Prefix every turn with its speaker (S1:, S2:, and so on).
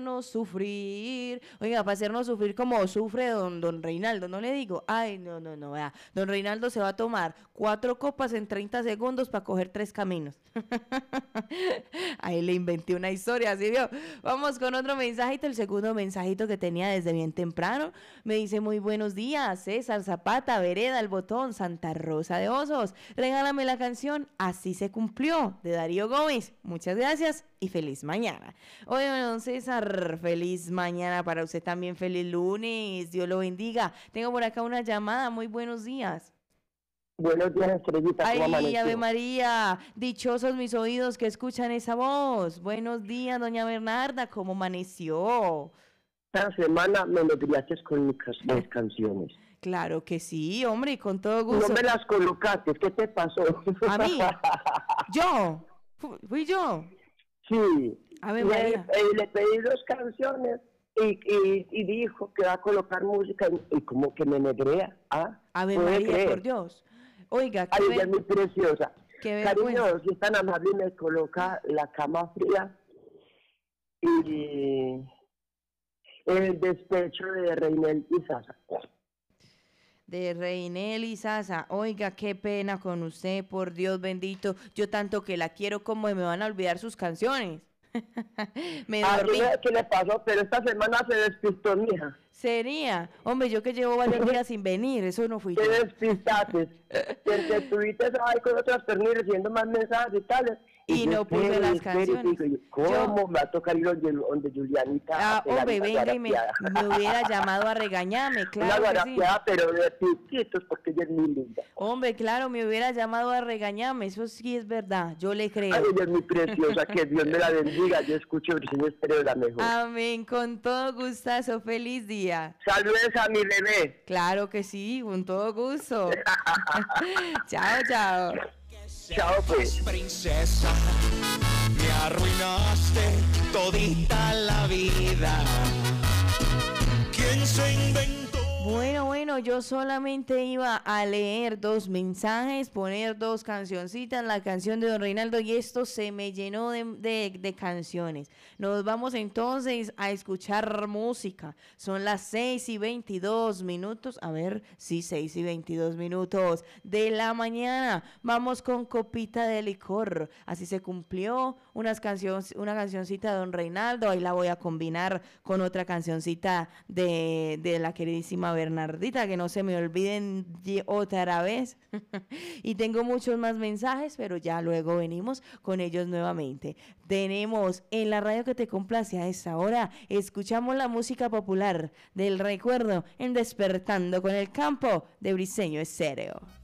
S1: No sufrir, oiga, para hacernos sufrir como sufre don Reinaldo, no le digo, ay, no, vea, don Reinaldo se va a tomar 4 copas en 30 segundos para coger 3 caminos. Ahí le inventé una historia, ¿sí vio? Vamos con otro mensajito, el segundo mensajito que tenía desde bien temprano, me dice muy buenos días, César Zapata, Vereda, El Botón, Santa Rosa de Osos, regálame la canción Así se cumplió, de Darío Gómez, muchas gracias y feliz mañana. Oye, don César, feliz mañana para usted también, feliz lunes, Dios lo bendiga. Tengo por acá una llamada, muy buenos días.
S2: Buenos días, Estrellita, ¿cómo
S1: Ay, Ave
S2: amaneció?
S1: María, dichosos mis oídos que escuchan esa voz. Buenos días, doña Bernarda, ¿cómo amaneció?
S2: Esta semana me nodriaste con mis canciones.
S1: Claro que sí, hombre, y con todo
S2: No
S1: gusto.
S2: me las colocaste, ¿qué te pasó?
S1: ¿A mí? ¿Yo? ¿Fui yo?
S2: Sí,
S1: Ave María.
S2: le pedí 2 canciones y dijo que va a colocar música y como que me negrea. ¿Ah?
S1: Ave
S2: ¿Puede
S1: María, por
S2: creer?
S1: Dios. Oiga,
S2: Ay, ella es muy preciosa.
S1: qué vergüenza.
S2: Cariño, si es tan amable y me coloca La Cama Fría y El Despecho de Reinel y Sasa.
S1: De Reinel y Sasa, oiga, qué pena con usted, por Dios bendito, yo tanto que la quiero como me van a olvidar sus canciones. Me
S2: Ah, yo
S1: dormí.
S2: no sé qué le pasó, pero esta semana se despistó, mija.
S1: Sería, hombre, yo que llevo varios días sin venir, eso no fui
S2: Te
S1: yo.
S2: despistaste. Te estuviste ahí con otras personas recibiendo más mensajes y tales. Y
S1: Y
S2: yo
S1: no puse las
S2: y
S1: canciones.
S2: digo, ¿cómo me va a tocar ir donde Julianita a pegar
S1: Hombre,
S2: una
S1: venga y
S2: guarapiada?
S1: me hubiera llamado a regañarme,
S2: Una
S1: claro que sí.
S2: guarapiada, pero de piquitos, porque ella es muy linda.
S1: Hombre, claro, me hubiera llamado a regañarme, eso sí es verdad, yo le
S2: Ay,
S1: creo.
S2: ella es muy preciosa, que Dios me la bendiga. Yo escucho Briseño Estéreo la mejor.
S1: Amén, con todo gustazo, feliz día.
S2: Saludes a mi bebé.
S1: Claro que sí, con todo gusto. Chao, chao.
S2: Chao, pues.
S3: Princesa, me arruinaste todita la vida. ¿Quién se inventó?
S1: Bueno, yo solamente iba a leer 2 mensajes, poner 2 cancioncitas, la canción de don Reinaldo y esto se me llenó de canciones. Nos vamos entonces a escuchar música. Son las 6:22, a ver, sí, 6:22 de la mañana. Vamos con Copita de Licor. Así se cumplió una cancioncita de don Reinaldo, ahí la voy a combinar con otra cancioncita de la queridísima Bernardita, que no se me olviden otra vez. Y tengo muchos más mensajes, pero ya luego venimos con ellos nuevamente. Tenemos en la radio que te complace a esta hora, escuchamos la música popular del recuerdo en Despertando con el Campo de Briseño Estéreo.